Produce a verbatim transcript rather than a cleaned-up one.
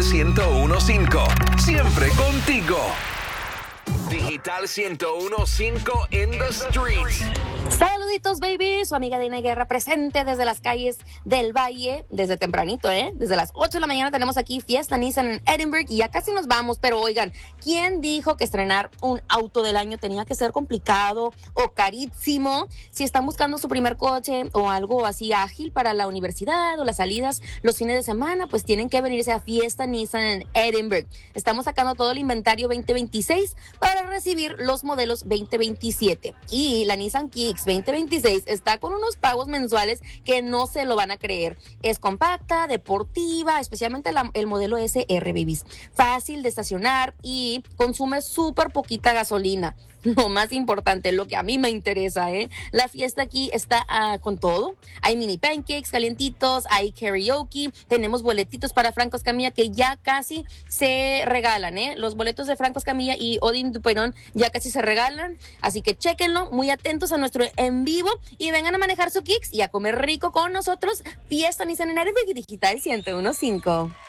ciento uno punto cinco. Siempre contigo. Digital ciento uno punto cinco in the streets. Saluditos, baby. Su amiga Dina Guerra presente desde las calles del Valle, desde tempranito, ¿eh? Desde las ocho de la mañana tenemos aquí fiesta Nissan en Edinburgh y ya casi nos vamos, pero oigan, ¿quién dijo que estrenar un auto del año tenía que ser complicado o carísimo? Si están buscando su primer coche o algo así ágil para la universidad o las salidas los fines de semana, pues tienen que venirse a fiesta Nissan en Edinburgh. Estamos sacando todo el inventario veinte veintiséis para recibir los modelos veinte veintisiete y la Nissan Kicks veinte veintiséis está con unos pagos mensuales que no se lo van a creer. Es compacta, deportiva, especialmente la, el modelo S R, babies. Fácil de estacionar y consume súper poquita gasolina. Lo más importante, lo que a mí me interesa, ¿eh? La fiesta aquí está uh, con todo. Hay mini pancakes calientitos, hay karaoke, tenemos boletitos para Franco Escamilla que ya casi se regalan, ¿eh? Los boletos de Franco Escamilla y Odín Duperón ya casi se regalan, así que chéquenlo, muy atentos a nuestro en vivo y vengan a manejar su Kicks y a comer rico con nosotros. Fiesta Nissan en Edinburgh y Digital ciento uno punto cinco.